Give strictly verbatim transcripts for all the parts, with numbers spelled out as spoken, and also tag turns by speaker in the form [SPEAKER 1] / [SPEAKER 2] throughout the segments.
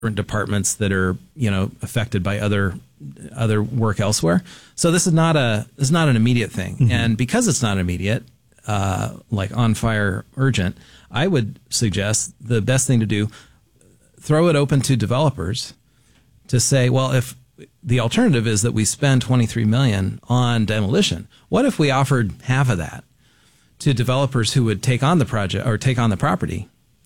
[SPEAKER 1] different departments that are, you know, affected by other other work elsewhere. So this is not a this is not an immediate thing, mm-hmm. and because it's not immediate, uh, like on fire urgent, I would suggest the best thing to do: throw it open to developers to say, well, if the alternative is that we spend twenty-three million dollars on demolition, what if we offered half of that to developers who would take on the project or take on the property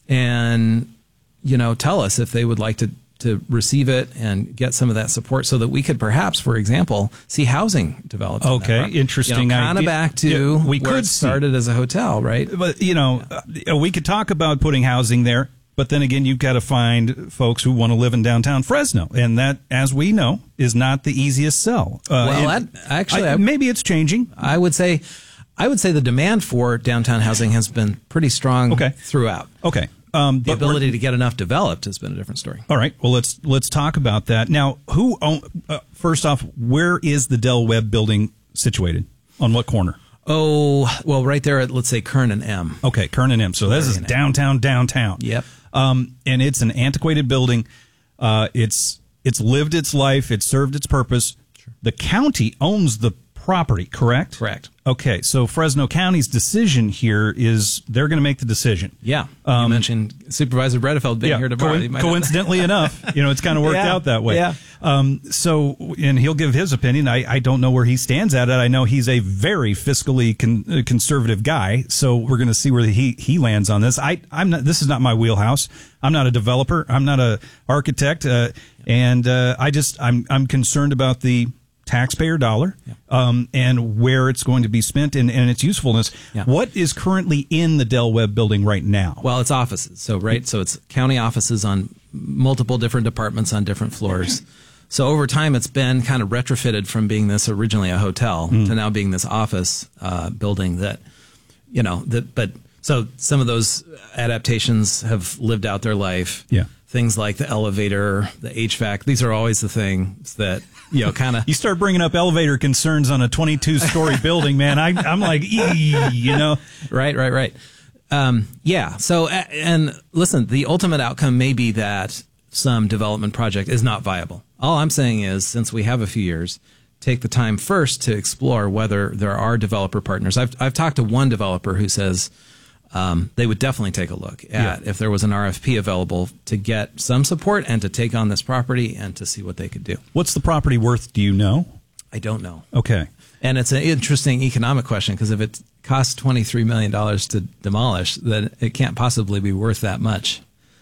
[SPEAKER 1] and, you know, tell us if they would like to, to receive it and get some of that support so that we could perhaps, for example, see housing develop.
[SPEAKER 2] Okay, interesting.
[SPEAKER 1] You know, kind of back to
[SPEAKER 2] yeah, we
[SPEAKER 1] where
[SPEAKER 2] could
[SPEAKER 1] it started
[SPEAKER 2] see.
[SPEAKER 1] as a hotel, right?
[SPEAKER 2] But, you know, yeah. uh, we could talk about putting housing there. But then again, you've got to find folks who want to live in downtown Fresno. And that, as we know, is not the easiest sell. Uh,
[SPEAKER 1] well, that, actually,
[SPEAKER 2] I,
[SPEAKER 1] I,
[SPEAKER 2] maybe it's changing.
[SPEAKER 1] I would say I would say the demand for downtown housing has been pretty strong
[SPEAKER 2] okay.
[SPEAKER 1] throughout.
[SPEAKER 2] Okay. Um,
[SPEAKER 1] the ability to get enough developed has been a different story.
[SPEAKER 2] All right. Well, let's let's talk about that. Now, who own, uh, first off, where is the Del Webb building situated? On what corner?
[SPEAKER 1] Oh, well, right there at, let's say, Kern and M.
[SPEAKER 2] Okay, Kern and M. So this is downtown, downtown.
[SPEAKER 1] Yep.
[SPEAKER 2] Um, and it's an antiquated building. Uh, it's it's lived its life. It's served its purpose. Sure. The county owns the property, correct?
[SPEAKER 1] Correct.
[SPEAKER 2] Okay, so Fresno County's decision here is they're going to make the decision.
[SPEAKER 1] Yeah.
[SPEAKER 2] Um,
[SPEAKER 1] you mentioned Supervisor Bredefeld being
[SPEAKER 2] yeah,
[SPEAKER 1] here tomorrow.
[SPEAKER 2] Co- coincidentally enough, you know, it's kind of worked
[SPEAKER 1] yeah,
[SPEAKER 2] out that way.
[SPEAKER 1] Yeah.
[SPEAKER 2] Um, so, and he'll give his opinion. I, I don't know where he stands at it. I know he's a very fiscally con- uh, conservative guy. So we're going to see where he, he lands on this. I, I'm not, this is not my wheelhouse. I'm not a developer. I'm not a architect. Uh, and, uh, I just, I'm, I'm concerned about the taxpayer dollar, yeah. um, and where it's going to be spent and, and its usefulness. Yeah. What is currently in the Del Webb building right now?
[SPEAKER 1] Well, it's offices. So, right. So it's county offices on multiple different departments on different floors. So over time, it's been kind of retrofitted from being this originally a hotel mm. to now being this office uh, building that, you know, that, but so some of those adaptations have lived out their life.
[SPEAKER 2] Yeah.
[SPEAKER 1] Things like the elevator, the H V A C, these are always the things that, you know, kind of...
[SPEAKER 2] You start bringing up elevator concerns on a twenty-two story building, man. I, I'm like, ee, you know?
[SPEAKER 1] Right, right, right. Um, yeah. So, and listen, the ultimate outcome may be that some development project is not viable. All I'm saying is, since we have a few years, take the time first to explore whether there are developer partners. I've, I've talked to one developer who says... Um, they would definitely take a look at yeah. if there was an R F P available to get some support and to take on this property and to see what they could do.
[SPEAKER 2] What's the property worth? Do you know?
[SPEAKER 1] I don't know.
[SPEAKER 2] Okay.
[SPEAKER 1] And it's an interesting economic question because if it costs twenty-three million dollars to demolish, then it can't possibly be worth that much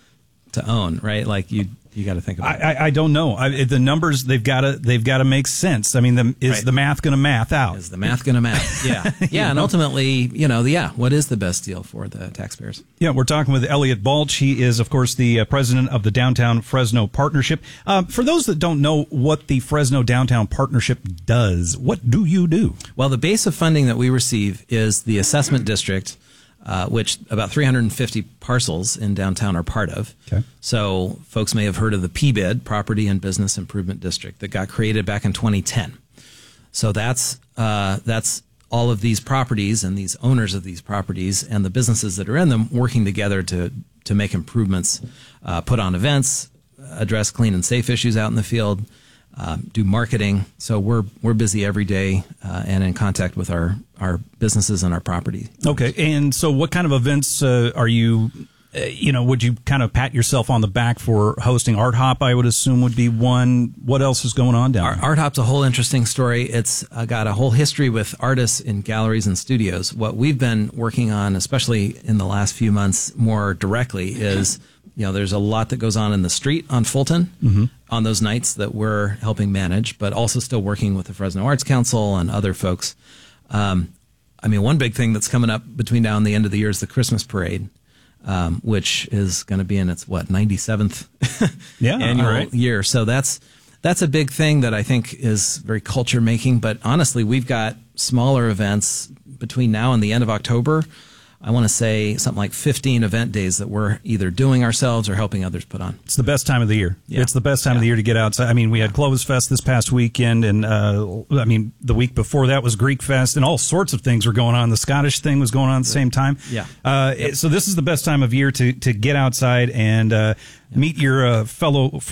[SPEAKER 1] to own, right? Like you, you got to think about
[SPEAKER 2] I,
[SPEAKER 1] it.
[SPEAKER 2] I, I don't know. I, the numbers they've got to they've got to make sense. I mean, the, is
[SPEAKER 1] right.
[SPEAKER 2] the math going to math out?
[SPEAKER 1] Is the math going to math? Yeah, yeah. And
[SPEAKER 2] know?
[SPEAKER 1] ultimately, you know, yeah. What is the best deal for the taxpayers?
[SPEAKER 2] Yeah, we're talking with Elliot Balch. He is, of course, the uh, president of the Downtown Fresno Partnership. Uh, for those that don't know what the Fresno Downtown Partnership does, what do you do?
[SPEAKER 1] Well, the base of funding that we receive is the assessment district. Uh, which about three hundred fifty parcels in downtown are part of.
[SPEAKER 2] Okay.
[SPEAKER 1] So folks may have heard of the P B I D, Property and Business Improvement District, that got created back in twenty ten. So that's uh, that's all of these properties and these owners of these properties and the businesses that are in them working together to to make improvements, uh, put on events, address clean and safe issues out in the field, Um, do marketing. So we're we're busy every day uh, and in contact with our, our businesses and our property.
[SPEAKER 2] Okay. And so what kind of events uh, are you, uh, you know, would you kind of pat yourself on the back for hosting Art Hop, I would assume would be one. What else is going on down
[SPEAKER 1] Art,
[SPEAKER 2] there?
[SPEAKER 1] Art Hop's a whole interesting story. It's uh, got a whole history with artists in galleries and studios. What we've been working on, especially in the last few months more directly, is... You know, there's a lot that goes on in the street on Fulton mm-hmm. on those nights that we're helping manage, but also still working with the Fresno Arts Council and other folks. Um, I mean, one big thing that's coming up between now and the end of the year is the Christmas Parade, um, which is going to be in its, what, ninety-seventh
[SPEAKER 2] yeah,
[SPEAKER 1] annual
[SPEAKER 2] right.
[SPEAKER 1] year. So that's that's a big thing that I think is very culture-making. But honestly, we've got smaller events between now and the end of October. I want to say something like fifteen event days that we're either doing ourselves or helping others put on.
[SPEAKER 2] It's the best time of the year.
[SPEAKER 1] Yeah.
[SPEAKER 2] It's the best time
[SPEAKER 1] yeah.
[SPEAKER 2] of the year to get outside. I mean, we had Clovis Fest this past weekend, and uh, I mean, the week before that was Greek Fest, and all sorts of things were going on. The Scottish thing was going on at the same time.
[SPEAKER 1] Yeah.
[SPEAKER 2] Uh, yep. So this is the best time of year to to get outside and uh, meet your uh, fellow